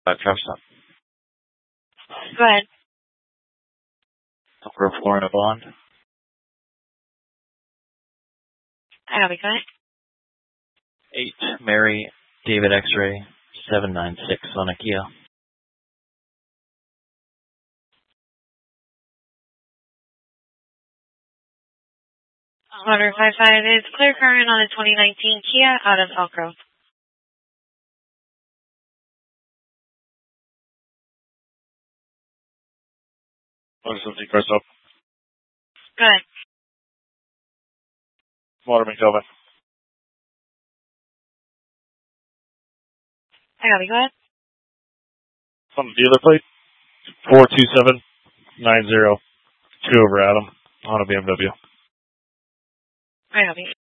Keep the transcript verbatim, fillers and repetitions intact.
Uh, Travis stop. Go ahead. Elk Grove, Florida Bond. I have it. Go ahead. eight Mary David X-ray seven nine six on a Kia. Water five five is clear current on a twenty nineteen Kia out of Elk Grove. one seventy car stop. Go ahead. Waterman Kelvin. I got it. Go ahead. On the dealer plate, four two seven nine zero two over Adam on a B M W. I got it.